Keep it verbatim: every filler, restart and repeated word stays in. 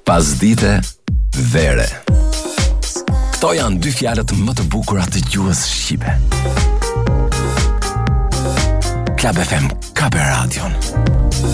Pasdite, vere. Kto janë dy fjalët më të bukura të gjuhës shqipe. Club F M ka për radion.